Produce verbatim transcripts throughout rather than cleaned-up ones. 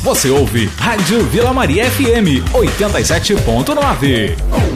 Você ouve Rádio Vila Maria F M oitenta e sete ponto nove.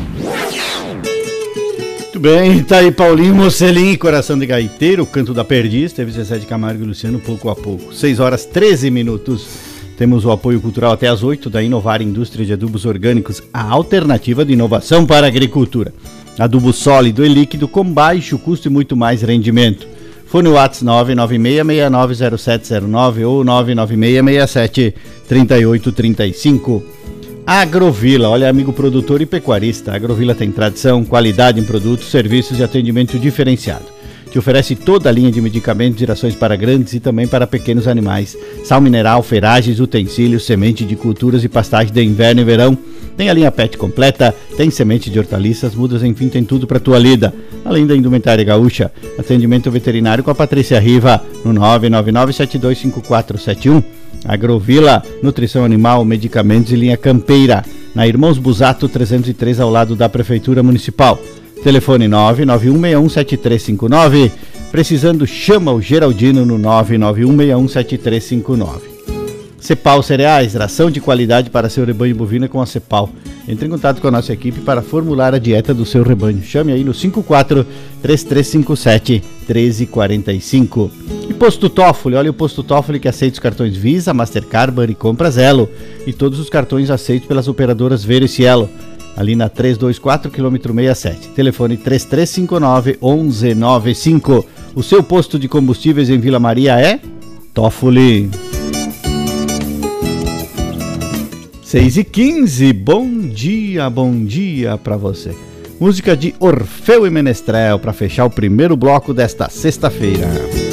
Muito bem, tá aí Paulinho Mocelin, Coração de Gaiteiro, Canto da Perdiz, teve Zezé de Camargo e Luciano pouco a pouco. seis horas treze minutos. Temos o apoio cultural até às oito da Inovar Indústria de Adubos Orgânicos, a alternativa de inovação para a agricultura. Adubo sólido e líquido com baixo custo e muito mais rendimento. Fone WhatsApp nove nove seis seis nove zero sete zero nove ou nove nove seis seis sete três oito três cinco. Agrovila, olha, amigo produtor e pecuarista, a Agrovila tem tradição, qualidade em produtos, serviços e atendimento diferenciado. Te oferece toda a linha de medicamentos e rações para grandes e também para pequenos animais. Sal mineral, ferragens, utensílios, semente de culturas e pastagem de inverno e verão. Tem a linha pet completa, tem semente de hortaliças, mudas, enfim, tem tudo para tua lida. Além da indumentária gaúcha, atendimento veterinário com a Patrícia Riva, no nove nove nove sete dois cinco quatro sete um. Agrovila, nutrição animal, medicamentos e linha campeira, na Irmãos Busato trezentos e três, ao lado da Prefeitura Municipal. Telefone nove nove um seis um sete três cinco nove. Precisando, chama o Geraldino no nove nove um seis um sete três cinco nove. Cepal Cereais, ração de qualidade para seu rebanho bovino com a Cepal. Entre em contato com a nossa equipe para formular a dieta do seu rebanho. Chame aí no cinco quatro três três cinco sete um três quatro cinco. E Posto Toffoli, olha o Posto Toffoli que aceita os cartões Visa, Mastercard, Bani Compras, Elo e todos os cartões aceitos pelas operadoras Vero e Cielo. Ali na trezentos e vinte e quatro, quilômetro sessenta e sete. Telefone três três cinco nove um um nove cinco. O seu posto de combustíveis em Vila Maria é Toffoli. seis e quinze, bom dia, bom dia pra você. Música de Orfeu e Menestrel para fechar o primeiro bloco desta sexta-feira.